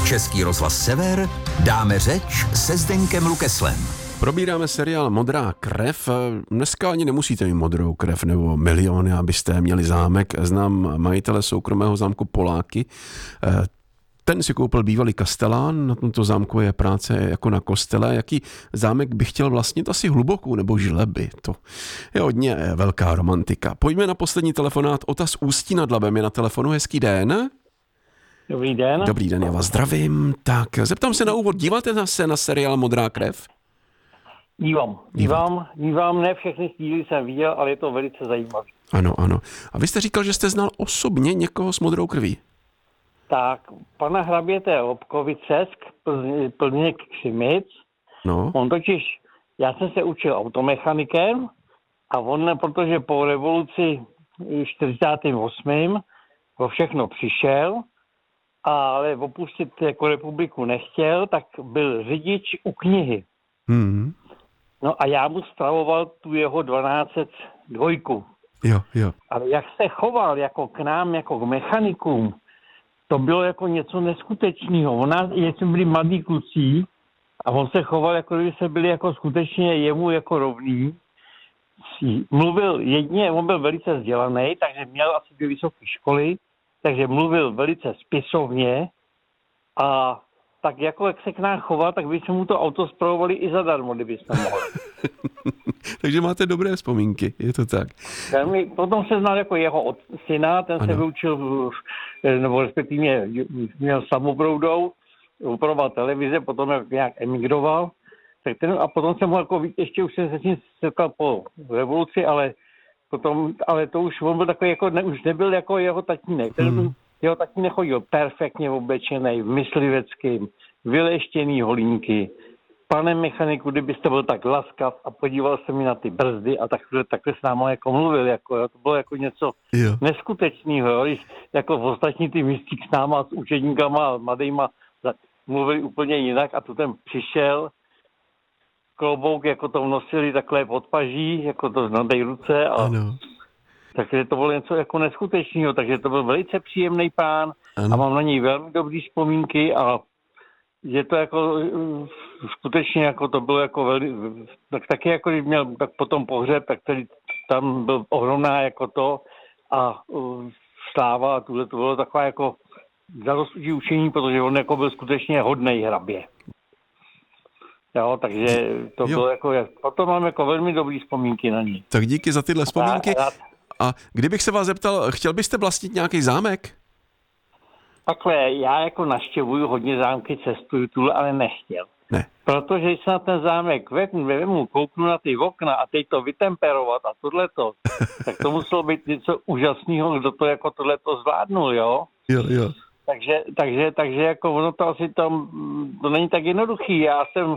Český rozhlas Sever, dáme řeč se Zdeňkem Lukeslem. Probíráme seriál Modrá krev. Dneska ani nemusíte mít modrou krev nebo miliony, abyste měli zámek. Znám majitele soukromého zámku Poláky. Ten si koupil bývalý kastelán, na tomto zámku je práce jako na kostele. Jaký zámek by chtěl vlastnit? Asi Hlubokou nebo Žileby. To je hodně velká romantika. Pojďme na poslední telefonát. Otaz Ústí nad Labem je na telefonu. Hezký den. Dobrý den. Dobrý den, já vás zdravím. Tak, zeptám se na úvod. Díváte se na seriál Modrá krev? Dívám, ne všechny díly jsem viděl, ale je to velice zajímavé. Ano. A vy jste říkal, že jste znal osobně někoho s modrou krví? Tak, pana hraběte Lobkovicesk, Plzně Křimic. No. On totiž, já jsem se učil automechanikem a on, protože po revoluci 48. o všechno přišel, ale opustit jako republiku nechtěl, tak byl řidič u knihy. No a já mu stravoval tu jeho 1202. Jo. Ale jak se choval jako k nám, jako k mechanikům, to bylo jako něco neskutečného. Jsme byli mladí kluci a on se choval, jako kdyby se byli jako skutečně jemu jako rovný. Mluvil jedině, on byl velice vzdělaný, takže měl asi 2 vysoké školy, takže mluvil velice spisovně a tak jako jak se k nám choval, tak by se mu to auto spravovali i zadarmo, kdybyste mohli. Takže máte dobré vzpomínky, je to tak. Potom se znal jako jeho syna, ten se vyučil, nebo respektive měl samobroudou, upravoval televize, potom nějak emigroval. Tak a potom jsem ho jako ještě už se s ním setkal po revoluci, ale to už on byl takový jako, už nebyl jako jeho tatínek. Jeho tatínek chodil perfektně oblečený, v mysliveckým, vyleštěný holínky. Pane mechaniku, kdybyste byl tak laskav a podíval se mi na ty brzdy a takhle s náma jako mluvil, jako, to bylo jako něco neskutečného, když jako v ostatní ty místí s náma, s učeníkama a mladýma mluvili úplně jinak a tu ten přišel, klobouk, jako to nosili takhle pod paží, jako to na té ruce a takže to bylo něco jako neskutečného, takže to byl velice příjemný pán a mám na něj velmi dobrý vzpomínky a je to jako skutečně jako to bylo jako taky jako když měl tak potom pohřeb, tak tady tam byl ohromná jako to a sláva a tuhle to bylo taková jako zarostutí učení, protože on jako byl skutečně hodnej hrabě. Jo, takže to bylo jako, potom mám jako velmi dobrý vzpomínky na ní. Tak díky za tyhle vzpomínky. A kdybych se vás zeptal, chtěl byste vlastnit nějaký zámek? Takhle, já jako navštěvuju hodně zámky, cestuju, ale nechtěl. Ne. Protože když se na ten zámek vemu, kouknu na ty okna a teď to vytemperovat a tohleto, tak to muselo být něco úžasného, kdo to jako tohleto zvládnul, jo? Jo. Takže jako ono to asi tam, to není tak jednoduchý. Já jsem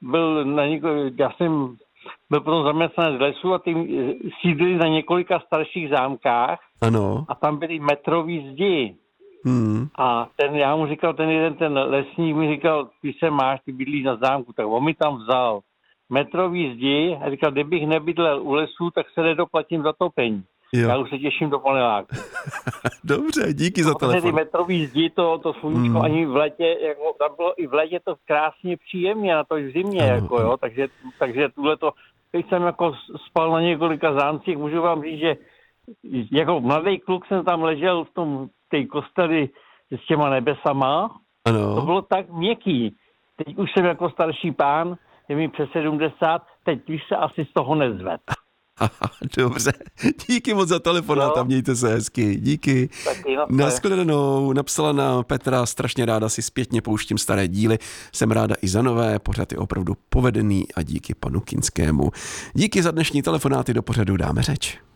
byl potom zaměstnanec z lesu a ty sídlili na několika starších zámkách. Ano. A tam byly metrový zdi. A já mu říkal, ten lesník mi říkal, ty bydlíš na zámku, tak on mi tam vzal metrový zdi a říkal, kdybych nebydlel u lesu, tak se nedoplatím za topení. Já už se těším do paneláku. Dobře, díky za telefon. Ty metrový zdi, to sluníčko ani v létě, jako, tam bylo i v létě to krásně příjemně, na to i v zimě, jako, jo, takže tuhleto, když jsem jako spal na několika zámcích, můžu vám říct, že jako mladý kluk jsem tam ležel v té kosteli s těma nebesama. Ano. To bylo tak měkký. Teď už jsem jako starší pán, je mi přes 70, teď už se asi z toho nezved. Dobře, díky moc za telefonát a mějte se hezky, díky. Nashledanou, napsala nám Petra, strašně ráda si zpětně pouštím staré díly, jsem ráda i za nové, pořad je opravdu povedený a díky panu Kinskému. Díky za dnešní telefonáty, do pořadu dáme řeč.